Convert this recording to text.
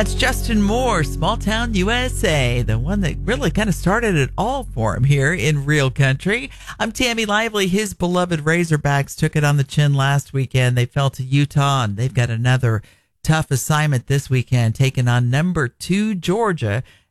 That's Justin Moore, Small Town USA, the one that really kind of started it all for him here in Real Country. I'm Tammy Lively. His beloved Razorbacks took it on the chin last weekend. They fell to Utah, and they've got another tough assignment this weekend, taking on number 2 Georgia